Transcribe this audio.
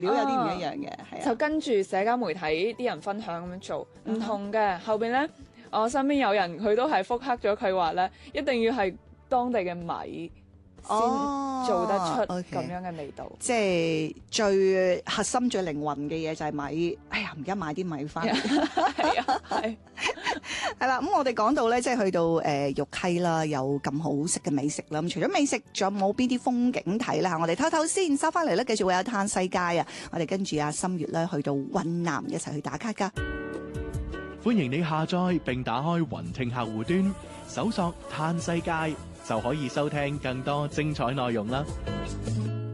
料有啲唔一樣嘅，係就啊。 跟住社交媒體啲人分享咁樣做，唔同嘅。後邊咧，我身邊有人佢都係復刻咗，佢話咧一定要係當地嘅米先做得出 OK 咁樣嘅味道。 即係最核心、最靈魂嘅嘢就係米。哎呀，唔記得買啲米翻嚟。 係啊，係。 係啦，咁我哋講到咧，即係去到玉溪啦，有咁好食嘅美食啦。咁除咗美食，仲有冇邊啲風景睇啦？我哋唞唞先，收翻嚟咧，繼續會有嘆世界啊！我哋跟住阿心月咧去到雲南一齊去打卡噶。 歡迎你下載並打開雲聽客戶端，搜索嘆世界就可以收聽更多精彩內容啦。